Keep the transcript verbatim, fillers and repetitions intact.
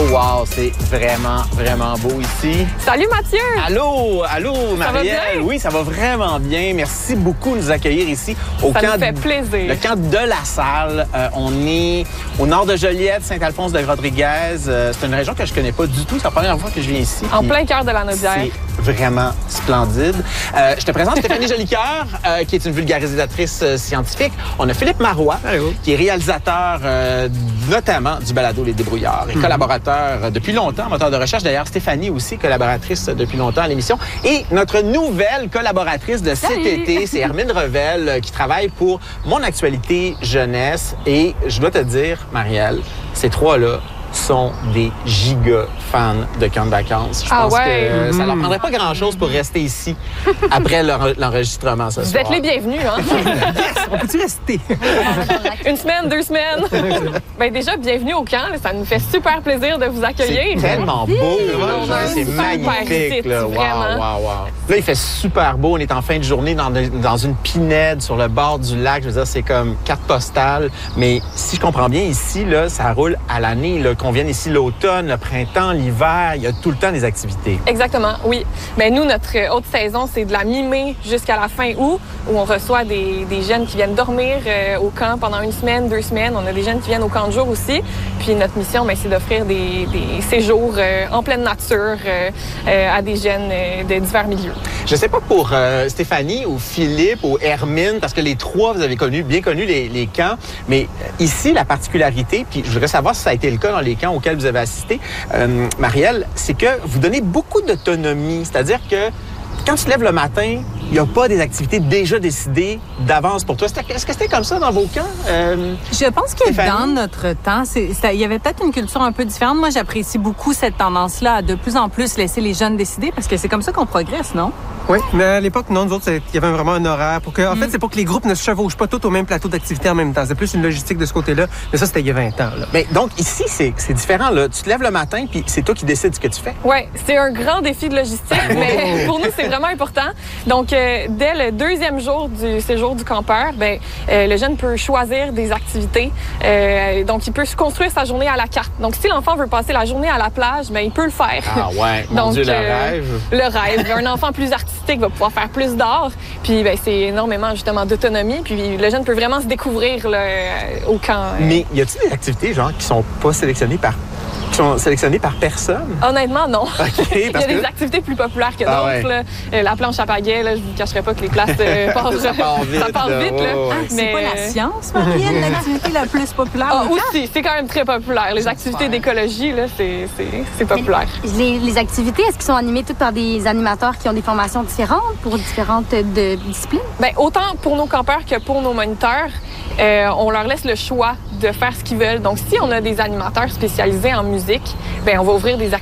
Oh wow, c'est vraiment, vraiment beau ici. Salut Mathieu! Allô, allô Marielle. Ça va bien? Oui, ça va vraiment bien. Merci beaucoup de nous accueillir ici au ça camp nous fait de, plaisir. le camp de la Salle. Euh, on est au nord de Joliette, Saint-Alphonse de Rodriguez. Euh, c'est une région que je connais pas du tout. C'est la première fois que je viens ici. En plein cœur de la Naudière. C'est vraiment splendide. Euh, je te présente Stéphanie Jolicoeur, euh, qui est une vulgarisatrice euh, scientifique. On a Philippe Marois, Allô. qui est réalisateur euh, notamment du balado Les Débrouillards et mm-hmm. collaborateur euh, depuis longtemps, moteur de recherche. D'ailleurs, Stéphanie aussi, collaboratrice euh, depuis longtemps à l'émission. Et notre nouvelle collaboratrice de cet Salut. été, c'est Hermine Revel, euh, qui travaille pour Mon Actualité Jeunesse. Et je dois te dire, Marielle, ces trois-là sont des giga fans de camp de vacances. Je ah pense ouais. que mm-hmm. ça leur prendrait pas grand-chose pour rester ici après l'enregistrement ce Vous soir. êtes les bienvenus, hein? Yes, on peut-tu rester? Une semaine, deux semaines. Ben déjà, bienvenue au camp. Là. Ça nous fait super plaisir de vous accueillir. C'est tellement beau. On a un C'est super magnifique. site, Là. Wow, vraiment. wow, wow. Là, il fait super beau. On est en fin de journée dans, de, dans une pinède sur le bord du lac. Je veux dire, c'est comme carte postale. Mais si je comprends bien, ici, là, ça roule à l'année. Là, qu'on vienne ici l'automne, le printemps, l'hiver, il y a tout le temps des activités. Exactement, oui. Mais nous, notre haute saison, c'est de la mi-mai jusqu'à la fin août, où on reçoit des, des jeunes qui viennent dormir euh, au camp pendant une semaine, deux semaines. On a des jeunes qui viennent au camp de jour aussi. Puis notre mission, bien, c'est d'offrir des, des séjours euh, en pleine nature euh, euh, à des jeunes euh, de divers milieux. Je sais pas pour euh, Stéphanie ou Philippe ou Hermine, parce que les trois, vous avez connu, bien connu les, les camps, mais ici, la particularité, puis je voudrais savoir si ça a été le cas dans les camps auxquels vous avez assisté, euh, Marielle, c'est que vous donnez beaucoup d'autonomie, c'est-à-dire que quand tu te lèves le matin, il n'y a pas des activités déjà décidées d'avance pour toi. Est-ce que c'était comme ça dans vos camps? Euh, Je pense que Stéphanie? dans notre temps, c'est, c'est, il y avait peut-être une culture un peu différente. Moi, j'apprécie beaucoup cette tendance-là à de plus en plus laisser les jeunes décider parce que c'est comme ça qu'on progresse, non? Oui, mais à l'époque, non, nous autres, il y avait vraiment un horaire. Pour que, en mm. fait, c'est pour que les groupes ne se chevauchent pas tous au même plateau d'activité en même temps. C'est plus une logistique de ce côté-là. Mais ça, c'était il y a vingt ans. Là. Mais donc, ici, c'est, c'est différent. Là. Tu te lèves le matin, puis c'est toi qui décides ce que tu fais. Oui, c'est un grand défi de logistique, mais pour nous, c'est vraiment important. Donc, euh, dès le deuxième jour du séjour du campeur, ben, euh, le jeune peut choisir des activités. Euh, donc, il peut se construire sa journée à la carte. Donc, si l'enfant veut passer la journée à la plage, ben, il peut le faire. Ah ouais, mon donc, Dieu, le euh, rêve. Le rêve. Un enfant plus artistique va pouvoir faire plus d'art. Puis, ben, c'est énormément, justement, d'autonomie. Puis, le jeune peut vraiment se découvrir là, au camp. Euh. Mais y a-t-il des activités, genre, qui sont pas sélectionnées par qui sont sélectionnées par personne? Honnêtement, non. Okay, il y a parce des que... activités plus populaires que ah, d'autres. ouais. Là. La planche à pagaie, là, je vous cacherai pas que les places euh, partent, ça part vite. ça part vite là. Oh, ah, ouais. c'est Mais... pas la science, Marielle, l'activité la plus populaire. Ah, aussi, c'est quand même très populaire. Les activités d'écologie, là, c'est, c'est, c'est populaire. Les, les activités, est-ce qu'ils sont animées toutes par des animateurs qui ont des formations différentes pour différentes de, disciplines? Bien, autant pour nos campeurs que pour nos moniteurs, euh, on leur laisse le choix de faire ce qu'ils veulent. Donc, si on a des animateurs spécialisés en musique, bien, on va ouvrir des activités